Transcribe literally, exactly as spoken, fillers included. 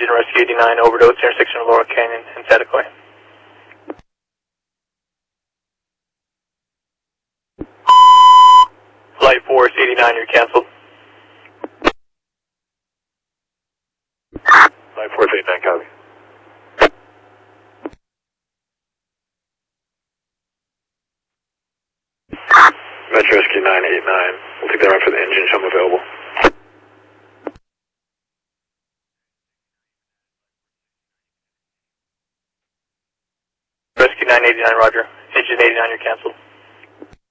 engine Rescue eighty-nine, overdose, intersection of Laurel Canyon and Satakoy. Flight Force eighty-nine, you're canceled. Flight Force eighty-nine, copy. Metro Rescue nine eight nine, we'll take that run for the engine, show them available. Rescue nine eighty-nine, roger. Engine eighty-nine, you're canceled.